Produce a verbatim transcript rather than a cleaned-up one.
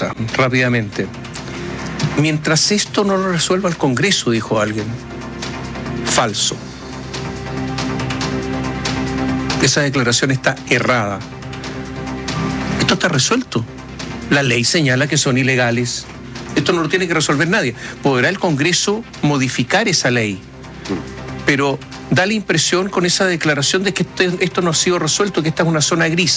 cosa, rápidamente. Mientras esto no lo resuelva el Congreso, dijo alguien. Falso. Esa declaración está errada. Esto está resuelto. La ley señala que son ilegales. Esto no lo tiene que resolver nadie. Podrá el Congreso modificar esa ley, pero da la impresión con esa declaración de que esto no ha sido resuelto, que esta es una zona gris.